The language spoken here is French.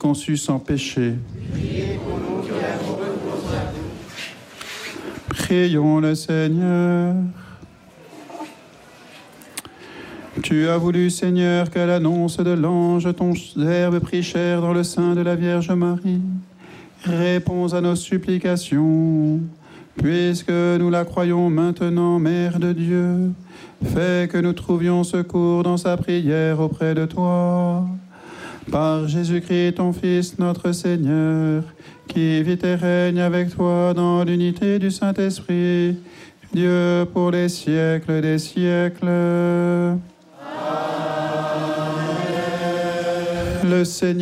conçu sans péché. Prions le Seigneur. Tu as voulu, Seigneur, qu'à l'annonce de l'ange, ton Verbe prit chair dans le sein de la Vierge Marie. Réponds à nos supplications, puisque nous la croyons maintenant Mère de Dieu. Fais que nous trouvions secours dans sa prière auprès de toi. Par Jésus-Christ, ton Fils, notre Seigneur, qui vit et règne avec toi dans l'unité du Saint-Esprit, Dieu pour les siècles des siècles. Amen. Le Seigneur